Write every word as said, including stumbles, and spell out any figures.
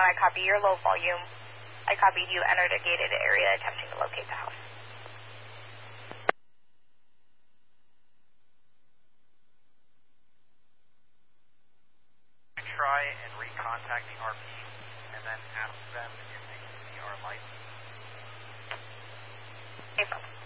one, I copy your low volume. I copied you entered a gated area attempting to locate the house. Try and recontact the R P and then ask them if they can see our lights. April.